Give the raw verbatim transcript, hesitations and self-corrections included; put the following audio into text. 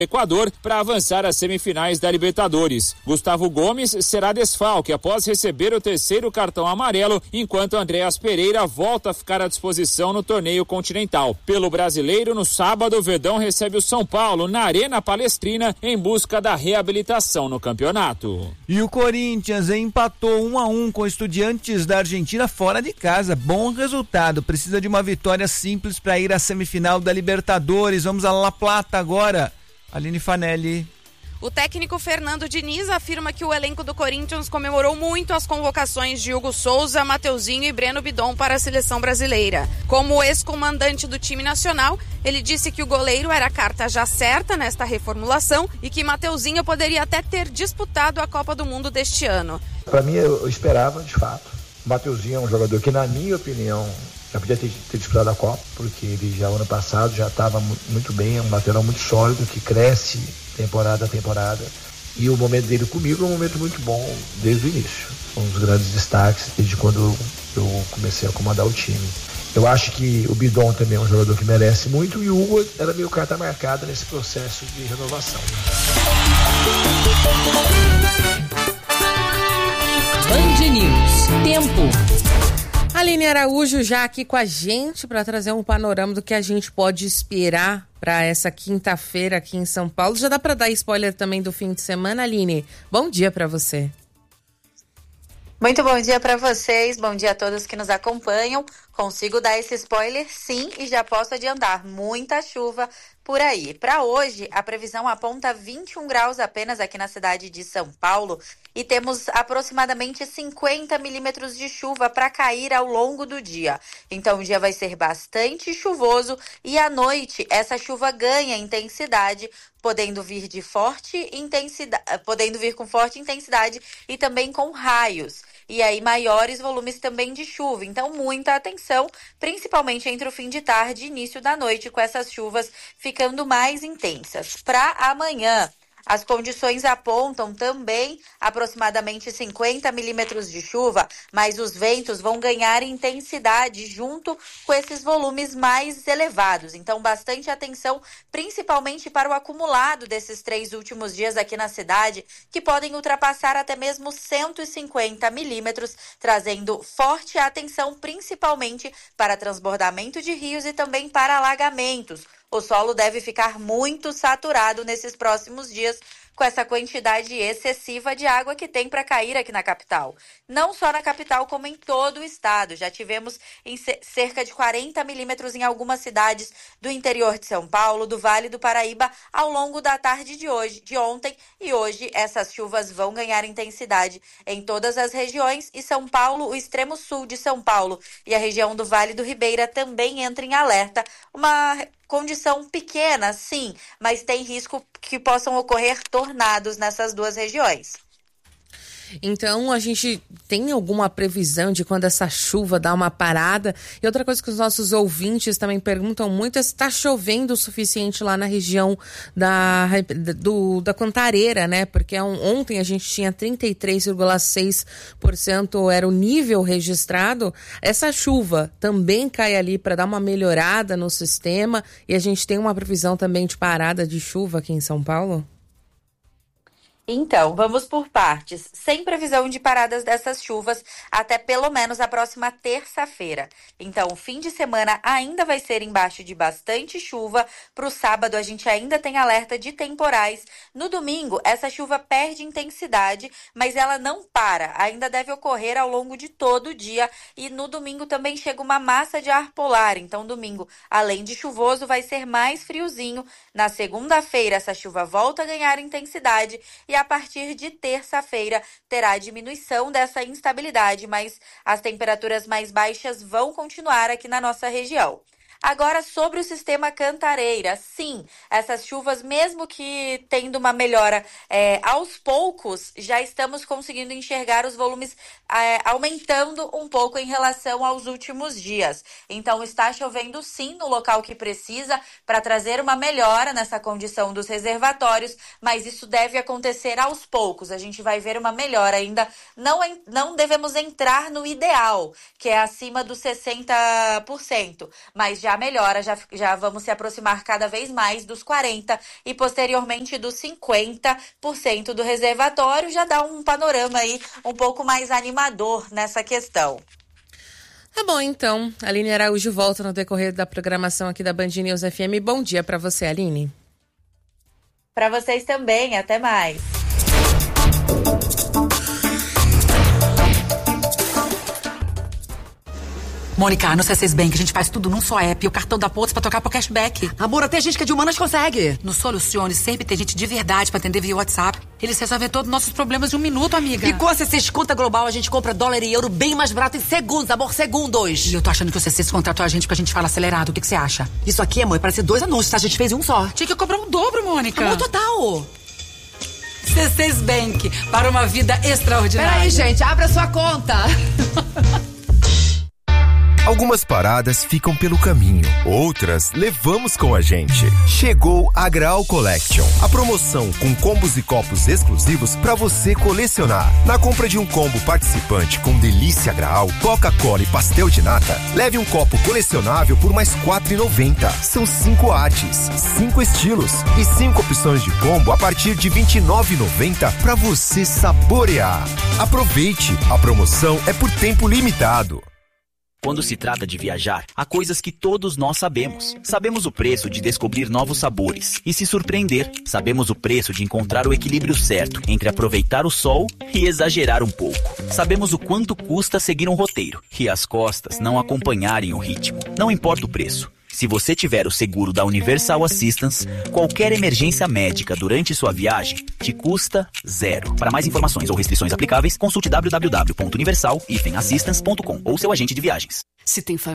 Equador para avançar às semifinais da Libertadores. Gustavo Gomes será desfalque após receber o terceiro cartão amarelo, enquanto Andréas Pereira volta a ficar à disposição no torneio continental. Pelo brasileiro, no sábado, o Verdão recebe o São Paulo na Arena Palestrina em busca da reabilitação no campeonato. E o Corinthians empatou um a um com Estudiantes da Argentina fora de casa. Bom resultado, precisa de uma vitória simples para ir à semifinal da Libertadores. Vamos a La Plata agora. Aline Fanelli. O técnico Fernando Diniz afirma que o elenco do Corinthians comemorou muito as convocações de Hugo Souza, Mateuzinho e Breno Bidon para a seleção brasileira. Como ex-comandante do time nacional, ele disse que o goleiro era a carta já certa nesta reformulação e que Mateuzinho poderia até ter disputado a Copa do Mundo deste ano. Para mim, eu esperava, de fato. O Mateuzinho é um jogador que, na minha opinião, já podia ter, ter disputado a Copa, porque ele já ano passado já estava muito bem, é um lateral muito sólido, que cresce temporada a temporada. E o momento dele comigo é um momento muito bom desde o início. Um dos grandes destaques desde quando eu comecei a comandar o time. Eu acho que o Bidon também é um jogador que merece muito e o Hugo era meio carta marcada nesse processo de renovação. Band News. Tempo. Aline Araújo já aqui com a gente para trazer um panorama do que a gente pode esperar para essa quinta-feira aqui em São Paulo. Já dá para dar spoiler também do fim de semana, Aline? Bom dia para você. Muito bom dia para vocês, bom dia a todos que nos acompanham. Consigo dar esse spoiler sim e já posso adiantar, muita chuva por aí. Para hoje, a previsão aponta vinte e um graus apenas aqui na cidade de São Paulo e temos aproximadamente cinquenta milímetros de chuva para cair ao longo do dia. Então o dia vai ser bastante chuvoso e à noite essa chuva ganha intensidade, podendo vir de forte intensidade, podendo vir com forte intensidade e também com raios. E aí maiores volumes também de chuva. Então muita atenção, principalmente entre o fim de tarde e início da noite, com essas chuvas ficando mais intensas. Para amanhã, as condições apontam também aproximadamente cinquenta milímetros de chuva, mas os ventos vão ganhar intensidade junto com esses volumes mais elevados. Então, bastante atenção, principalmente para o acumulado desses três últimos dias aqui na cidade, que podem ultrapassar até mesmo cento e cinquenta milímetros, trazendo forte atenção, principalmente para transbordamento de rios e também para alagamentos. O solo deve ficar muito saturado nesses próximos dias com essa quantidade excessiva de água que tem para cair aqui na capital. Não só na capital, como em todo o estado. Já tivemos em cerca de quarenta milímetros em algumas cidades do interior de São Paulo, do Vale do Paraíba, ao longo da tarde de hoje, de ontem. E hoje essas chuvas vão ganhar intensidade em todas as regiões. E São Paulo, o extremo sul de São Paulo e a região do Vale do Ribeira também entram em alerta. Uma condição pequena, sim, mas tem risco que possam ocorrer tornados nessas duas regiões. Então, a gente tem alguma previsão de quando essa chuva dá uma parada? E outra coisa que os nossos ouvintes também perguntam muito é se está chovendo o suficiente lá na região da, do, da Cantareira, né? Porque ontem a gente tinha trinta e três vírgula seis por cento era o nível registrado. Essa chuva também cai ali para dar uma melhorada no sistema e a gente tem uma previsão também de parada de chuva aqui em São Paulo? Então, vamos por partes. Sem previsão de paradas dessas chuvas até pelo menos a próxima terça-feira. Então, o fim de semana ainda vai ser embaixo de bastante chuva. Para o sábado, a gente ainda tem alerta de temporais. No domingo, essa chuva perde intensidade, mas ela não para. Ainda deve ocorrer ao longo de todo o dia. E no domingo também chega uma massa de ar polar. Então, domingo, além de chuvoso, vai ser mais friozinho. Na segunda-feira, essa chuva volta a ganhar intensidade. E a partir de terça-feira terá diminuição dessa instabilidade, mas as temperaturas mais baixas vão continuar aqui na nossa região. Agora, sobre o sistema Cantareira, sim, essas chuvas, mesmo que tendo uma melhora é, aos poucos, já estamos conseguindo enxergar os volumes é, aumentando um pouco em relação aos últimos dias. Então, está chovendo sim no local que precisa para trazer uma melhora nessa condição dos reservatórios, mas isso deve acontecer aos poucos. A gente vai ver uma melhora ainda. Não, não devemos entrar no ideal, que é acima dos sessenta por cento, mas já já melhora, já, já vamos se aproximar cada vez mais dos quarenta por cento e posteriormente dos cinquenta por cento do reservatório, já dá um panorama aí um pouco mais animador nessa questão. Tá bom, então. Aline Araújo volta no decorrer da programação aqui da Band News F M. Bom dia para você, Aline. Para vocês também, até mais. Mônica, no C seis Bank a gente faz tudo num só app e o cartão da Pontos pra trocar pro cashback. Amor, até gente que é de humanas consegue. No Solucione sempre tem gente de verdade pra atender via WhatsApp. Eles resolvem todos os nossos problemas em um minuto, amiga. E com a C seis Conta Global a gente compra dólar e euro bem mais barato em segundos, amor, segundos. E eu tô achando que o C seis contratou a gente porque a gente fala acelerado. O que, que você acha? Isso aqui, amor, parece dois anúncios, tá? A gente fez um só. Tinha que cobrar um dobro, Mônica. Amor, total. C seis Bank, para uma vida extraordinária. Peraí, gente, abra sua conta. Algumas paradas ficam pelo caminho, outras levamos com a gente. Chegou a Graal Collection, a promoção com combos e copos exclusivos para você colecionar. Na compra de um combo participante com delícia Graal, Coca-Cola e pastel de nata, leve um copo colecionável por mais quatro reais e noventa centavos. São cinco artes, cinco estilos e cinco opções de combo a partir de vinte e nove reais e noventa centavos para você saborear. Aproveite, a promoção é por tempo limitado. Quando se trata de viajar, há coisas que todos nós sabemos. Sabemos o preço de descobrir novos sabores e se surpreender. Sabemos o preço de encontrar o equilíbrio certo entre aproveitar o sol e exagerar um pouco. Sabemos o quanto custa seguir um roteiro e as costas não acompanharem o ritmo. Não importa o preço. Se você tiver o seguro da Universal Assistance, qualquer emergência médica durante sua viagem te custa zero. Para mais informações ou restrições aplicáveis, consulte w w w ponto universal dash assistance ponto com ou seu agente de viagens. Se tem